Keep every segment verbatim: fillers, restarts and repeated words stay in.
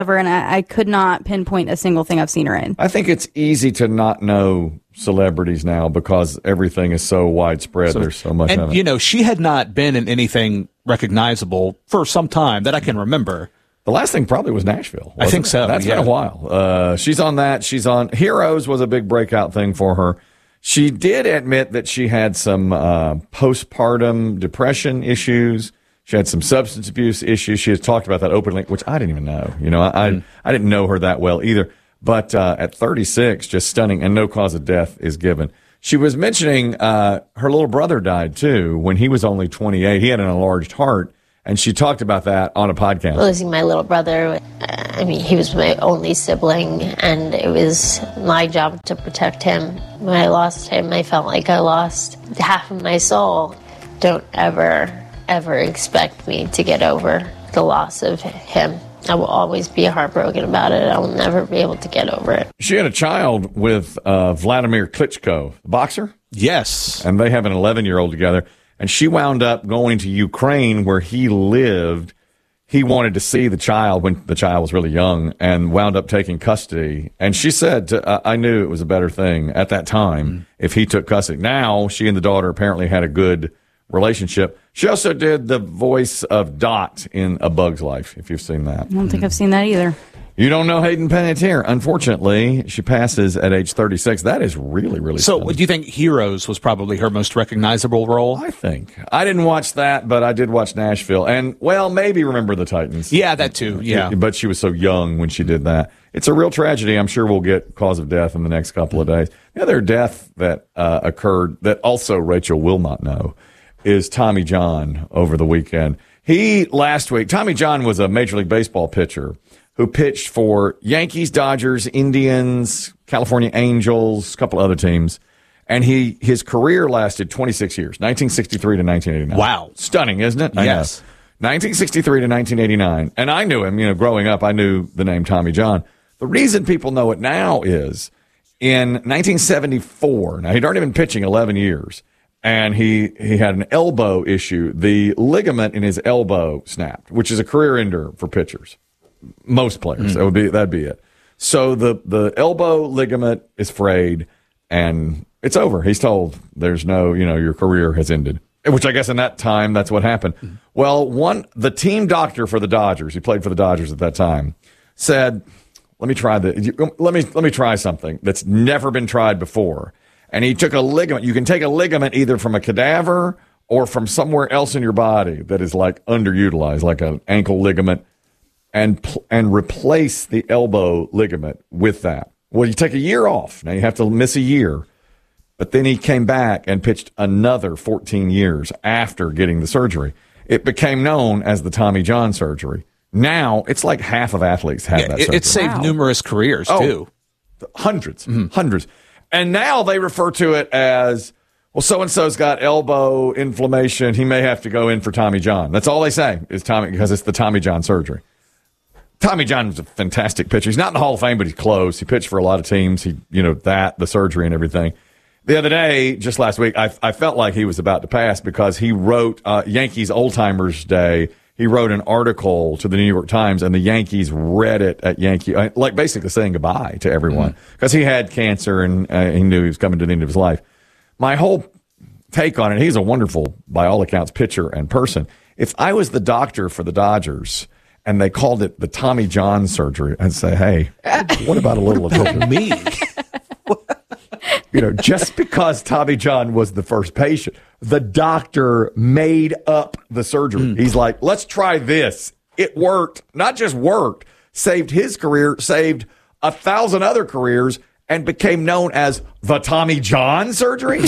and I, I could not pinpoint a single thing I've seen her in. I think it's easy to not know celebrities now because everything is so widespread. So, There's so much and, of it. You know, she had not been in anything recognizable for some time that I can remember. The last thing probably was Nashville. I think it? so. That's yeah. been a while. Uh, she's on that. She's on Heroes was a big breakout thing for her. She did admit that she had some uh, postpartum depression issues. She had some substance abuse issues. She has talked about that openly, which I didn't even know. You know, I mm. I, I didn't know her that well either. But uh, at thirty-six, just stunning, and no cause of death is given. She was mentioning uh, her little brother died, too, when he was only twenty-eight. He had an enlarged heart, and she talked about that on a podcast. Losing my little brother, I mean, he was my only sibling, and it was my job to protect him. When I lost him, I felt like I lost half of my soul. Don't ever, ever expect me to get over the loss of him. I will always be heartbroken about it. I will never be able to get over it. She had a child with uh, Vladimir Klitschko, the boxer. Yes. And they have an eleven-year-old together. And she wound up going to Ukraine where he lived. He wanted to see the child when the child was really young and wound up taking custody. And she said, uh, I knew it was a better thing at that time mm. if he took custody. Now, she and the daughter apparently had a good relationship. She also did the voice of Dot in A Bug's Life, if you've seen that. I don't think I've seen that either. You don't know Hayden Panettiere. Unfortunately, she passes at age thirty-six. That is really, really So, stunning. do you think Heroes was probably her most recognizable role? I think. I didn't watch that, but I did watch Nashville. And, well, maybe Remember the Titans. Yeah, that too, yeah. But she was so young when she did that. It's a real tragedy. I'm sure we'll get cause of death in the next couple of days. The other death that uh, occurred that also Rachel will not know is Tommy John over the weekend. He, last week, Tommy John was a Major League Baseball pitcher who pitched for Yankees, Dodgers, Indians, California Angels, a couple other teams. And he his career lasted twenty-six years, nineteen sixty-three to nineteen eighty-nine. Wow. Stunning, isn't it? I yes. know. nineteen sixty-three to nineteen eighty-nine. And I knew him, you know, growing up, I knew the name Tommy John. The reason people know it now is in nineteen seventy-four, now he'd already been pitching eleven years. And he, he had an elbow issue. The ligament in his elbow snapped, which is a career ender for pitchers. Most players. Mm. That would be, that'd be it. So the, the elbow ligament is frayed and it's over. He's told there's no, you know, your career has ended, which I guess in that time, that's what happened. Mm. Well, one, the team doctor for the Dodgers, he played for the Dodgers at that time, said, let me try the, let me, let me try something that's never been tried before. And he took a ligament. You can take a ligament either from a cadaver or from somewhere else in your body that is like underutilized, like an ankle ligament, and and replace the elbow ligament with that. Well, you take a year off. Now you have to miss a year. But then he came back and pitched another fourteen years after getting the surgery. It became known as the Tommy John surgery. Now it's like half of athletes have yeah, that it, surgery. It saved wow. numerous careers, oh, too. Hundreds, mm-hmm. hundreds. And now they refer to it as, well, so-and-so's got elbow inflammation. He may have to go in for Tommy John. That's all they say is Tommy, because it's the Tommy John surgery. Tommy John was a fantastic pitcher. He's not in the Hall of Fame, but he's close. He pitched for a lot of teams. He, you know, that, the surgery and everything. The other day, just last week, I, I felt like he was about to pass because he wrote uh, Yankees Old Timers Day. He wrote an article to the New York Times, and the Yankees read it at Yankee, like basically saying goodbye to everyone because mm. he had cancer and uh, he knew he was coming to the end of his life. My whole take on it, he's a wonderful, by all accounts, pitcher and person. If I was the doctor for the Dodgers and they called it the Tommy John surgery, I'd say, hey, what about a little of me? You know, just because Tommy John was the first patient, the doctor made up the surgery. Mm. He's like, let's try this. It worked. Not just worked, saved his career, saved a thousand other careers, and became known as the Tommy John surgery.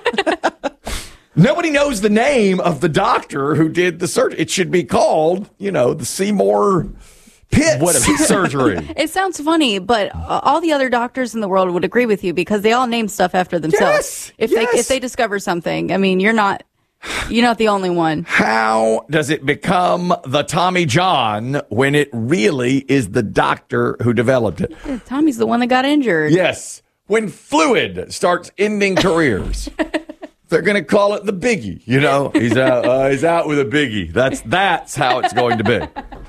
Nobody knows the name of the doctor who did the surgery. It should be called, you know, the Seymour Pitts surgery. It sounds funny, but all the other doctors in the world would agree with you because they all name stuff after themselves. Yes, if yes. they if they discover something, I mean, you're not you're not the only one. How does it become the Tommy John when it really is the doctor who developed it? Yeah, Tommy's the one that got injured. Yes, when fluid starts ending careers. They're going to call it the biggie. You know, he's out. Uh, he's out with a biggie. That's that's how it's going to be.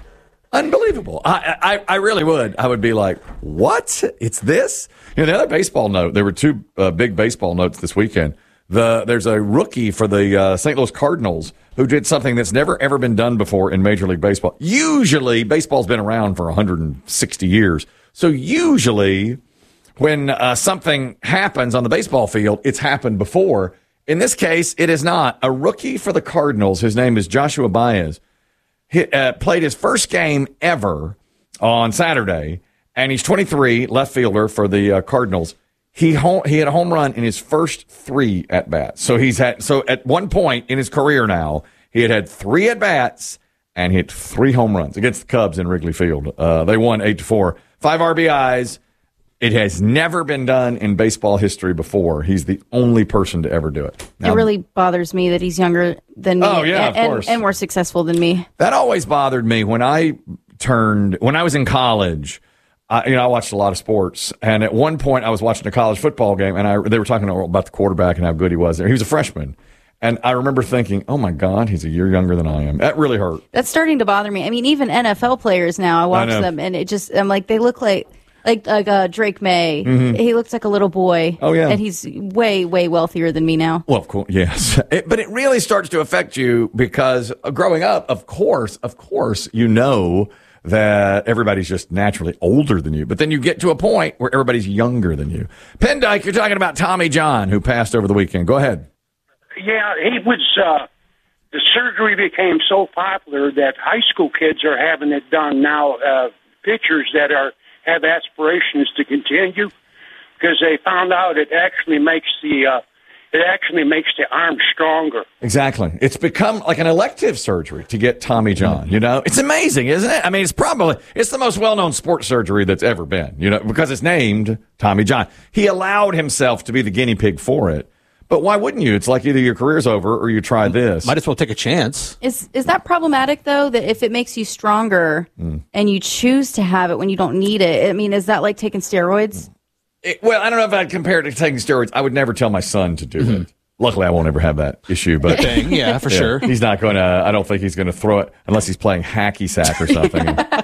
Unbelievable. I, I I really would. I would be like, what? It's this? You know, the other baseball note, there were two uh, big baseball notes this weekend. The There's a rookie for the uh, Saint Louis Cardinals who did something that's never, ever been done before in Major League Baseball. Usually, baseball's been around for one hundred sixty years. So usually, when uh, something happens on the baseball field, it's happened before. In this case, it is not. A rookie for the Cardinals, his name is Joshua Baez, he, uh, played his first game ever on Saturday, and he's twenty-three, left fielder for the uh, Cardinals. He home, he had a home run in his first three at bats. So he's had so at one point in his career now, he had had three at bats and hit three home runs against the Cubs in Wrigley Field. Uh, they won eight to four, five R B Is. It has never been done in baseball history before. He's the only person to ever do it. Now, it really bothers me that he's younger than me. Oh, yeah, and, of and, course. and more successful than me. That always bothered me when I turned when I was in college. I, you know, I watched a lot of sports, and at one point, I was watching a college football game, and I they were talking about the quarterback and how good he was there. He was a freshman, and I remember thinking, "Oh my God, he's a year younger than I am." That really hurt. That's starting to bother me. I mean, even N F L players now, I watch I them, and it just I'm like they look like like like uh, Drake May. Mm-hmm. He looks like a little boy. Oh yeah, and he's way way wealthier than me now. Well, of course, yes, it, but it really starts to affect you because growing up, of course, of course, you know that everybody's just naturally older than you. But then you get to a point where everybody's younger than you. Pendyke, you're talking about Tommy John, who passed over the weekend. Go ahead. Yeah, he was, uh, the surgery became so popular that high school kids are having it done now, uh, pitchers that are have aspirations to continue, because they found out it actually makes the, uh, it actually makes the arm stronger. Exactly. It's become like an elective surgery to get Tommy John, you know? It's amazing, isn't it? I mean, it's probably, it's the most well-known sports surgery that's ever been, you know, because it's named Tommy John. He allowed himself to be the guinea pig for it. But why wouldn't you? It's like either your career's over or you try this. Might as well take a chance. Is is that problematic, though, that if it makes you stronger mm. and you choose to have it when you don't need it? I mean, is that like taking steroids? It, well, I don't know if I'd compare it to taking steroids. I would never tell my son to do mm-hmm. it. Luckily, I won't ever have that issue. But thing, yeah, for yeah, sure. He's not going to, I don't think he's going to throw it unless he's playing hacky sack or something.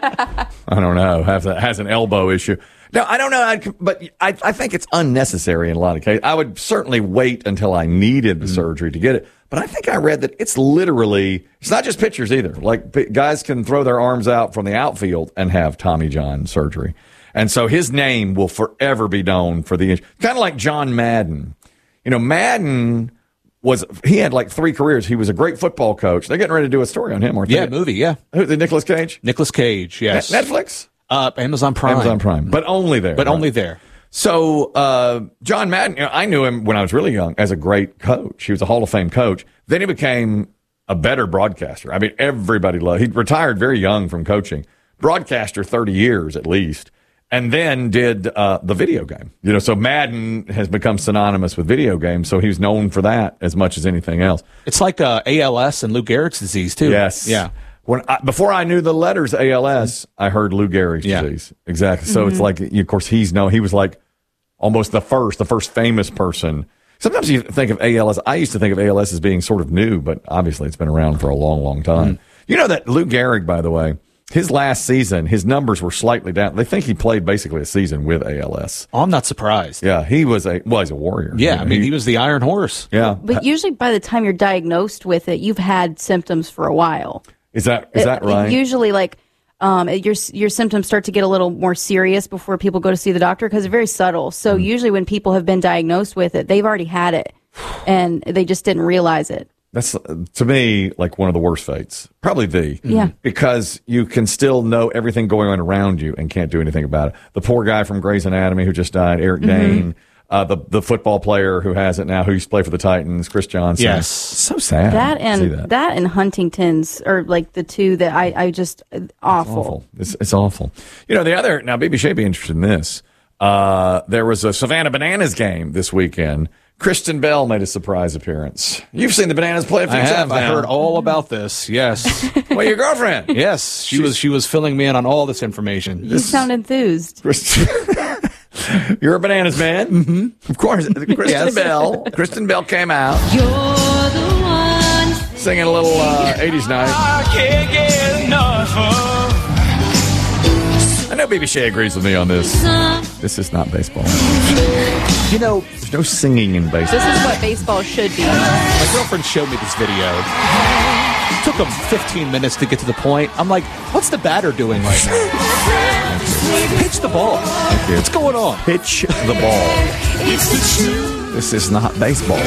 I don't know. Has, a, has an elbow issue. No, I don't know. I'd, but I, I think it's unnecessary in a lot of cases. I would certainly wait until I needed the mm-hmm. surgery to get it. But I think I read that it's literally, it's not just pitchers either. Like p- guys can throw their arms out from the outfield and have Tommy John surgery. And so his name will forever be known for the, kind of like John Madden. You know, Madden was, he had like three careers. He was a great football coach. They're getting ready to do a story on him, aren't they? Yeah, movie, yeah. Who's it, Nicolas Cage? Nicolas Cage, yes. Net- Netflix? Uh, Amazon Prime. Amazon Prime. But only there. But right? only there. So, uh, John Madden, you know, I knew him when I was really young as a great coach. He was a Hall of Fame coach. Then he became a better broadcaster. I mean, everybody loved, he retired very young from coaching. Broadcaster, thirty years at least. And then did uh, the video game. You know, so Madden has become synonymous with video games, so he's known for that as much as anything else. It's like uh, A L S and Lou Gehrig's disease, too. Yes. Yeah. When I, before I knew the letters A L S, I heard Lou Gehrig's yeah. disease. Exactly. So mm-hmm. it's like, of course, he's no, he was like almost the first, the first famous person. Sometimes you think of A L S. I used to think of A L S as being sort of new, but obviously it's been around for a long, long time. Mm. You know that Lou Gehrig, by the way, his last season, his numbers were slightly down. They think he played basically a season with A L S. Oh, I'm not surprised. Yeah, he was a well, he's a warrior. Yeah, you know, I mean, he, he was the Iron Horse. Yeah, but usually by the time you're diagnosed with it, you've had symptoms for a while. Is that is that it, right? Usually, like um, your your symptoms start to get a little more serious before people go to see the doctor because they're very subtle. So mm. usually, when people have been diagnosed with it, they've already had it, and they just didn't realize it. That's, to me, like one of the worst fates. Probably the. Yeah. Because you can still know everything going on around you and can't do anything about it. The poor guy from Grey's Anatomy who just died, Eric mm-hmm. Dane, uh, the the football player who has it now, who used to play for the Titans, Chris Johnson. Yes. So sad. That and to see that. that and Huntington's are like the two that I, I just, awful. It's awful. It's, it's awful. You know, the other, now, B B Shea be interested in this. Uh, there was a Savannah Bananas game this weekend. Kristen Bell made a surprise appearance. You've seen the Bananas play a few I times have. now. I heard all about this. Yes. Well, your girlfriend. Yes. She She's, was She was filling me in on all this information. You This, sound enthused. Kristen, you're a Bananas man. Mm-hmm. Of course. Kristen Yes. Bell. Kristen Bell came out. You're the one Singing a little uh, eighties night. I can't get enough of. I know B B Shea agrees with me on this. This is not baseball. You know, There's no singing in baseball. This is what baseball should be. my girlfriend showed me this video. It took him fifteen minutes to get to the point. I'm like, what's the batter doing right now? Pitch the ball. What's going on? Pitch the ball. This is not baseball.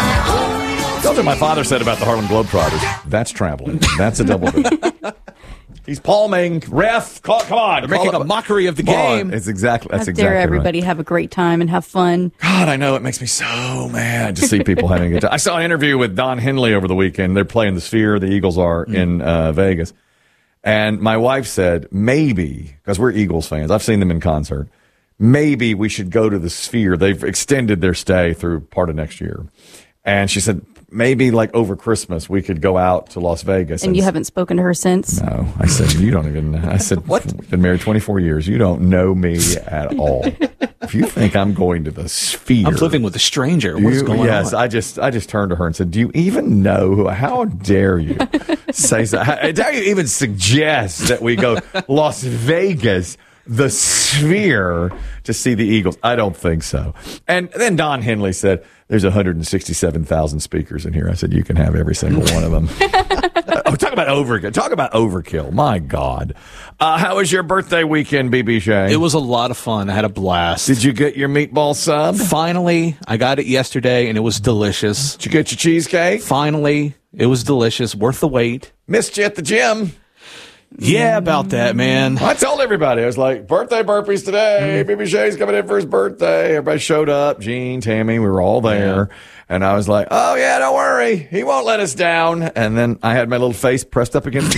That's what my father said about the Harlem Globetrotters. That's traveling. That's a double dip. He's palming. Ref, call, come on. They're making a mockery of the game. It's exactly, that's How exactly dare everybody right. have a great time and have fun. God, I know. It makes me so mad to see people having a good time. I saw an interview with Don Henley over the weekend. They're playing the Sphere, the Eagles are, mm. in uh, Vegas. And my wife said, maybe, because we're Eagles fans, I've seen them in concert, maybe we should go to the Sphere. They've extended their stay through part of next year. And she said, maybe like over Christmas, we could go out to Las Vegas. And, and you haven't spoken to her since? No. I said, you don't even know. I said, what? We've been married twenty-four years. You don't know me at all. If you think I'm going to the Sphere. I'm living with a stranger. What's you, going yes, on? I just I just turned to her and said, do you even know who, how dare you say so? How dare you even suggest that we go Las Vegas, the Sphere, to see the Eagles? I don't think so. And then Don Henley said, there's one hundred sixty-seven thousand speakers in here. I said, you can have every single one of them. Oh, talk about overkill. Talk about overkill. My God. Uh, how was your birthday weekend, B B Shea? It was a lot of fun. I had a blast. Did you get your meatball sub? Finally, I got it yesterday, and it was delicious. Did you get your cheesecake? Finally, it was delicious. Worth the wait. Missed you at the gym. Yeah, about that, man. I told everybody, I was like, birthday burpees today. B B Shea's coming in for his birthday. Everybody showed up. Gene, Tammy, we were all there. Yeah. And I was like, oh, yeah, don't worry. He won't let us down. And then I had my little face pressed up against the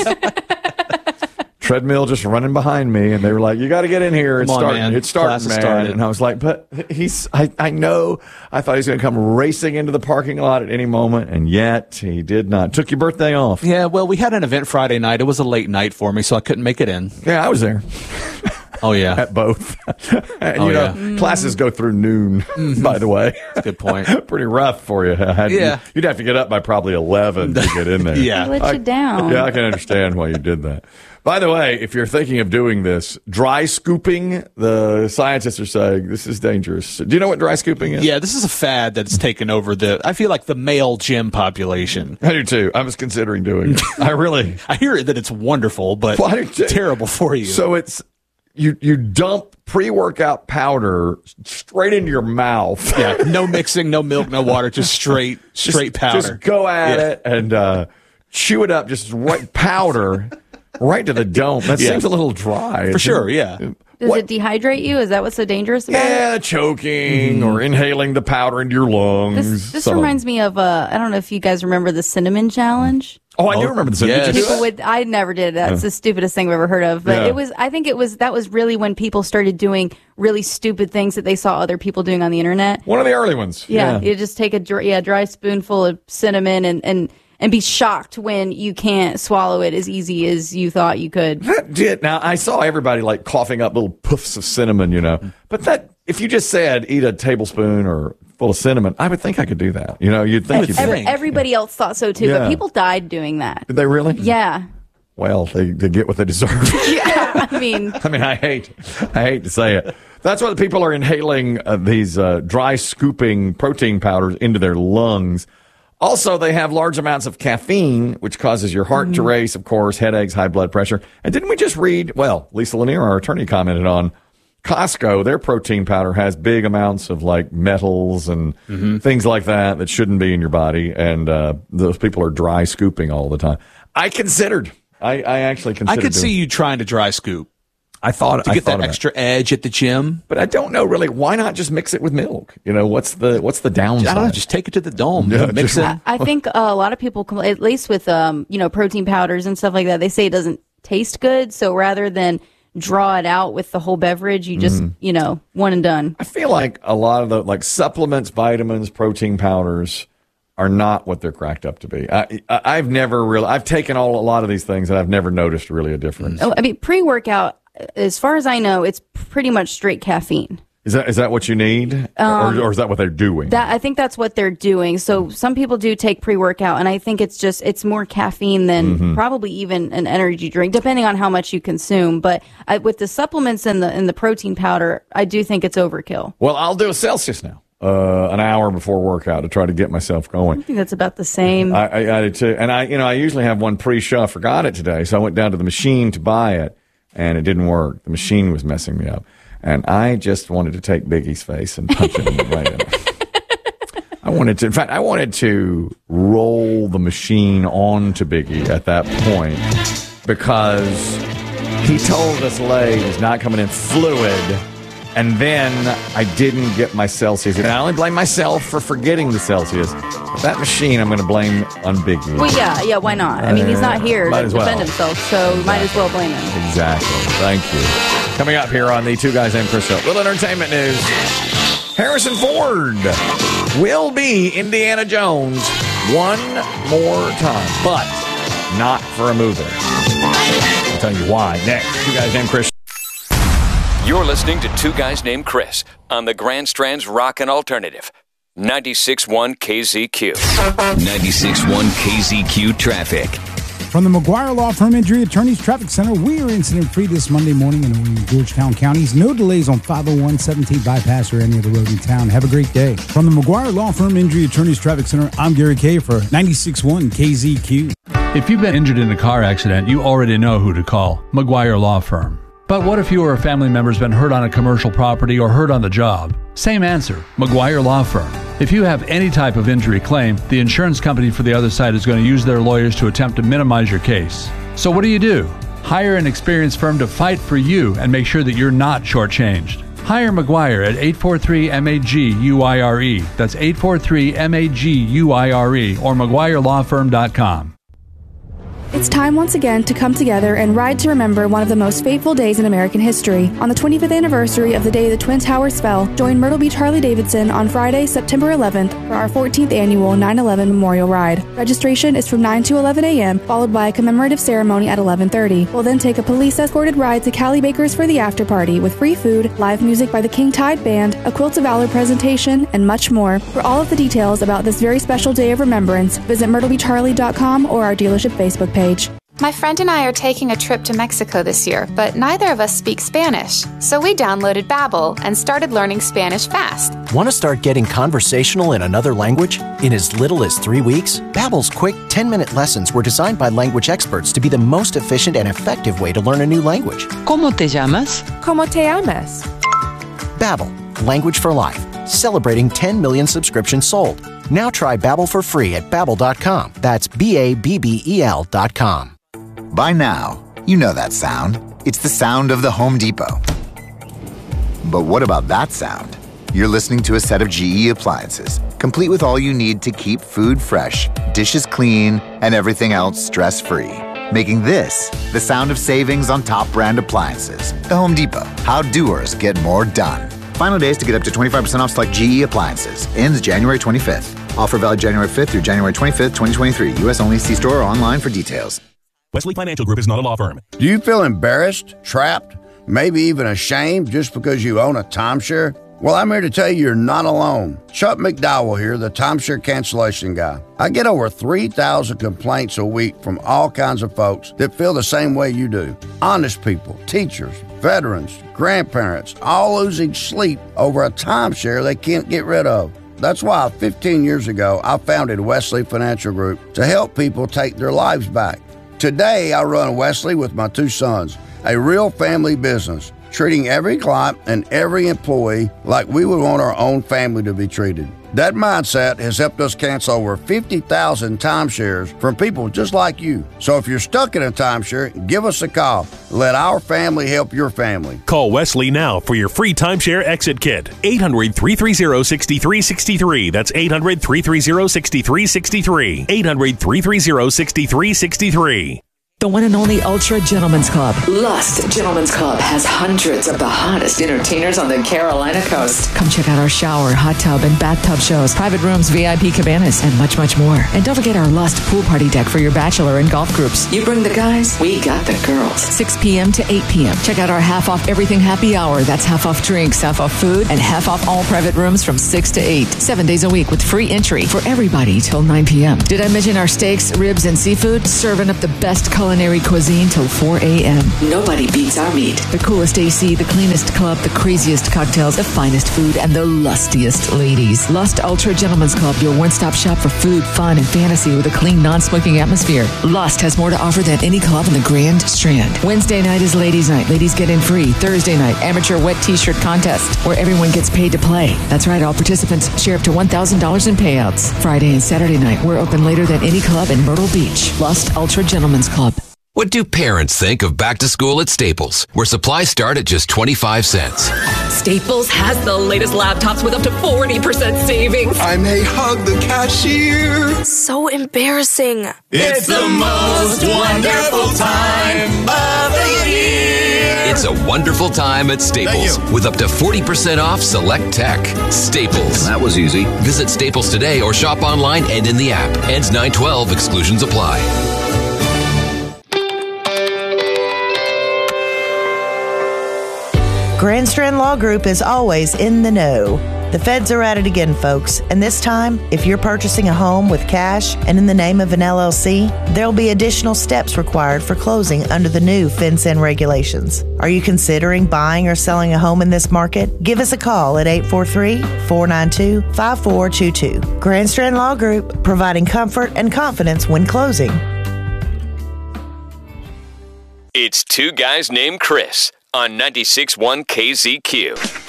glass. Treadmill just running behind me. And they were like, you got to get in here. It's Come on, starting, man. it's starting, man. Started. And I was like, but he's, I, I know. I thought he was going to come racing into the parking lot at any moment. And yet he did not. Took your birthday off. Yeah, well, we had an event Friday night. It was a late night for me, so I couldn't make it in. Yeah, I was there. Oh, yeah. At both. And, oh, you know, yeah. classes go through noon, mm-hmm. by the way. That's a good point. Pretty rough for you. Had, yeah. You'd have to get up by probably eleven to get in there. Yeah. I let I, you down. Yeah, I can understand why you did that. By the way, if you're thinking of doing this, dry scooping, the scientists are saying this is dangerous. Do you know what dry scooping is? Yeah, this is a fad that's taken over the, I feel like the male gym population. I do too. I was considering doing it. I really. I hear that it's wonderful, but well, I do too. Terrible for you. So it's, you, you dump pre-workout powder straight into your mouth. Yeah, no mixing, no milk, no water, just straight, straight just, powder. Just go at yeah. it and uh, chew it up, just right powder. Right to the dome. That yeah. seems a little dry. For sure, yeah. Does what? it dehydrate you? Is that what's so dangerous about yeah, it? Yeah, choking mm-hmm. or inhaling the powder into your lungs. This, this reminds me of, uh, I don't know if you guys remember the cinnamon challenge. Oh, I oh, do remember the cinnamon yes. challenge. People would, I never did. That's yeah. the stupidest thing I've ever heard of. But yeah. it was, I think it was, that was really when people started doing really stupid things that they saw other people doing on the internet. One of the early ones. Yeah. yeah. You just take a dry, yeah, dry spoonful of cinnamon and, and, and be shocked when you can't swallow it as easy as you thought you could. That did. Now, I saw everybody like coughing up little puffs of cinnamon, you know. But that, if you just said eat a tablespoon or full of cinnamon, I would think I could do that. You know, you'd think you'd Every, think. Everybody yeah. else thought so too, yeah. but people died doing that. Did they really? Yeah. Well, they, they get what they deserve. Yeah, I mean. I mean, I hate, I hate to say it. That's why the people are inhaling uh, these uh, dry scooping protein powders into their lungs. Also, they have large amounts of caffeine, which causes your heart mm. to race, of course, headaches, high blood pressure. And didn't we just read, well, Lisa Lanier, our attorney, commented on Costco, their protein powder has big amounts of like metals and mm-hmm. things like that that shouldn't be in your body. And uh, those people are dry scooping all the time. I considered, I, I actually considered. I could doing, see you trying to dry scoop. I thought to I get thought that extra edge at the gym, but I don't know really. Why not just mix it with milk? You know, what's the what's the downside? I don't know. Just take it to the dome. Yeah, mix just, it. I, I think uh, a lot of people, at least with um, you know, protein powders and stuff like that, they say it doesn't taste good. So rather than draw it out with the whole beverage, you just mm. you know, one and done. I feel like a lot of the like supplements, vitamins, protein powders are not what they're cracked up to be. I, I I've never really. I've taken all a lot of these things and I've never noticed really a difference. Oh, I mean, pre-workout. As far as I know, it's pretty much straight caffeine. Is that is that what you need, Um, or, or is that what they're doing? That I think that's what they're doing. So some people do take pre-workout, and I think it's just it's more caffeine than Mm-hmm. probably even an energy drink, depending on how much you consume. But I, with the supplements and the and the protein powder, I do think it's overkill. Well, I'll do a Celsius now, uh, an hour before workout to try to get myself going. I think that's about the same. I, I, I did too, and I, you know, I usually have one pre-show. I forgot it today, so I went down to the machine to buy it, and it didn't work. The machine was messing me up, and I just wanted to take Biggie's face and punch him right in it. I wanted to, in fact, I wanted to roll the machine onto Biggie at that point because he told us leg was not coming in fluid. And then I didn't get my Celsius. And I only blame myself for forgetting the Celsius. But that machine I'm going to blame on Biggie. Well, yeah, yeah, why not? I mean, he's not here Might to as well. defend himself, so exactly. Might as well blame him. Exactly. Thank you. Coming up here on the Two Guys Named Chris Show. Little entertainment news. Harrison Ford will be Indiana Jones one more time, but not for a movie. I'll tell you why next. Two Guys Named Chris. You're listening to Two Guys Named Chris on the Grand Strand's Rockin' Alternative. ninety-six point one K Z Q. ninety-six point one K Z Q traffic. From the McGuire Law Firm Injury Attorneys Traffic Center, we are incident-free this Monday morning in Georgetown counties. No delays on five oh one seventeenth Bypass or any other road in town. Have a great day. From the McGuire Law Firm Injury Attorneys Traffic Center, I'm Gary Kay for ninety-six point one K Z Q. If you've been injured in a car accident, you already know who to call. McGuire Law Firm. But what if you or a family member's been hurt on a commercial property or hurt on the job? Same answer, McGuire Law Firm. If you have any type of injury claim, the insurance company for the other side is going to use their lawyers to attempt to minimize your case. So what do you do? Hire an experienced firm to fight for you and make sure that you're not shortchanged. Hire McGuire at eight four three M A G U I R E. That's eight four three M A G U I R E or McGuire Law Firm dot com. It's time once again to come together and ride to remember one of the most fateful days in American history. On the twenty-fifth anniversary of the day the Twin Towers fell, join Myrtle Beach Harley-Davidson on Friday, September eleventh for our fourteenth annual nine eleven Memorial Ride. Registration is from nine to eleven a.m., followed by a commemorative ceremony at eleven thirty. We'll then take a police-escorted ride to Callie Baker's for the after-party with free food, live music by the King Tide Band, a Quilts of Valor presentation, and much more. For all of the details about this very special day of remembrance, visit Myrtle Beach Harley dot com or our dealership Facebook page. My friend and I are taking a trip to Mexico this year, but neither of us speak Spanish. So we downloaded Babbel and started learning Spanish fast. Want to start getting conversational in another language? In as little as three weeks? Babbel's quick ten-minute lessons were designed by language experts to be the most efficient and effective way to learn a new language. ¿Cómo te llamas? ¿Cómo te llamas? Babbel, language for life. Celebrating ten million subscriptions sold. Now try Babbel for free at Babbel dot com. That's B A B B E L dot com. By now, you know that sound. It's the sound of the Home Depot. But what about that sound? You're listening to a set of G E appliances, complete with all you need to keep food fresh, dishes clean, and everything else stress-free. Making this the sound of savings on top brand appliances. The Home Depot. How doers get more done. Final days to get up to twenty-five percent off select G E appliances. Ends January twenty-fifth. Offer valid January fifth through January twenty-fifth, twenty twenty-three. U S only. See store or online for details. Wesley Financial Group is not a law firm. Do you feel embarrassed, trapped, maybe even ashamed just because you own a timeshare? Well, I'm here to tell you you're not alone. Chuck McDowell here, the timeshare cancellation guy. I get over three thousand complaints a week from all kinds of folks that feel the same way you do. Honest people, teachers, veterans, grandparents, all losing sleep over a timeshare they can't get rid of. That's why fifteen years ago, I founded Wesley Financial Group to help people take their lives back. Today, I run Wesley with my two sons, a real family business, treating every client and every employee like we would want our own family to be treated. That mindset has helped us cancel over fifty thousand timeshares from people just like you. So if you're stuck in a timeshare, give us a call. Let our family help your family. Call Wesley now for your free timeshare exit kit. eight hundred, three three zero, six three six three. That's eight hundred, three three zero, six three six three. eight hundred, three three zero, six three six three. the one and only Ultra Gentlemen's Club. Lust Gentlemen's Club has hundreds of the hottest entertainers on the Carolina coast. Come check out our shower, hot tub, and bathtub shows, private rooms, V I P cabanas, and much, much more. And don't forget our Lust pool party deck for your bachelor and golf groups. You bring the guys, we got the girls. six p.m. to eight p.m. Check out our half off everything happy hour. That's half off drinks, half off food, and half off all private rooms from six to eight. Seven days a week with free entry for everybody till nine p.m. Did I mention our steaks, ribs, and seafood? Serving up the best culinary cuisine till four a.m. Nobody beats our meat. The coolest A C, the cleanest club, the craziest cocktails, the finest food, and the lustiest ladies. Lust Ultra Gentlemen's Club, your one-stop shop for food, fun, and fantasy with a clean, non-smoking atmosphere. Lust has more to offer than any club in the Grand Strand. Wednesday night is ladies' night. Ladies get in free. Thursday night, amateur wet t-shirt contest, where everyone gets paid to play. That's right, all participants share up to one thousand dollars in payouts. Friday and Saturday night, we're open later than any club in Myrtle Beach. Lust Ultra Gentlemen's Club. What do parents think of back to school at Staples, where supplies start at just twenty-five cents? Staples has the latest laptops with up to forty percent savings. I may hug the cashier. So embarrassing. It's the most wonderful time of the year. It's a wonderful time at Staples with up to forty percent off select tech. Staples. That was easy. Visit Staples today or shop online and in the app. Ends nine twelve. Exclusions apply. Grand Strand Law Group is always in the know. The feds are at it again, folks, and this time, if you're purchasing a home with cash and in the name of an L L C, there'll be additional steps required for closing under the new FinCEN regulations. Are you considering buying or selling a home in this market? Give us a call at eight four three, four nine two, five four two two. Grand Strand Law Group, providing comfort and confidence when closing. It's Two Guys Named Chris on ninety-six point one K Z Q.